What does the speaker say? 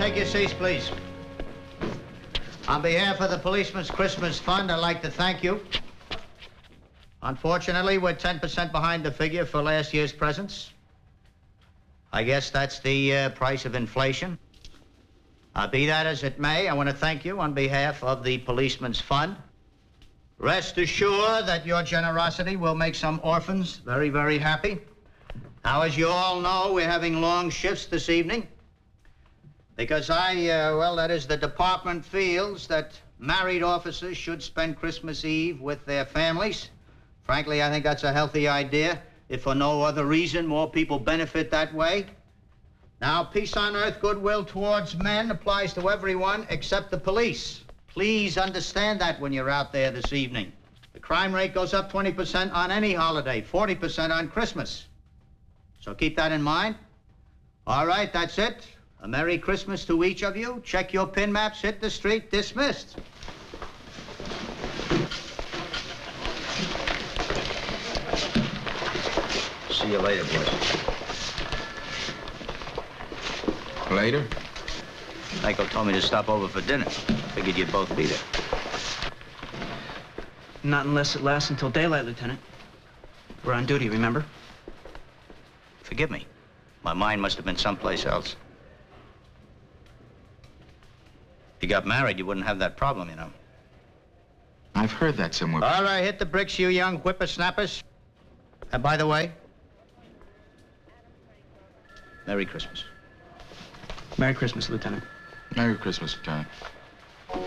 take your seats, please. On behalf of the Policeman's Christmas Fund, I'd like to thank you. Unfortunately, we're 10% behind the figure for last year's presents. I guess that's the price of inflation. Be that as it may, I want to thank you on behalf of the Policeman's Fund. Rest assured that your generosity will make some orphans very, very happy. Now, as you all know, we're having long shifts this evening because the department feels that married officers should spend Christmas Eve with their families. Frankly, I think that's a healthy idea. If for no other reason, more people benefit that way. Now, peace on earth, goodwill towards men applies to everyone except the police. Please understand that when you're out there this evening. The crime rate goes up 20% on any holiday, 40% on Christmas. So keep that in mind. All right, that's it. A Merry Christmas to each of you. Check your pin maps, hit the street, dismissed. See you later, boys. Later? Michael told me to stop over for dinner. Figured you'd both be there. Not unless it lasts until daylight, Lieutenant. We're on duty, remember? Forgive me. My mind must have been someplace else. If you got married, you wouldn't have that problem, you know. I've heard that somewhere. All right, hit the bricks, you young whippersnappers. And by the way, Merry Christmas. Merry Christmas, Lieutenant. Merry Christmas, Lieutenant.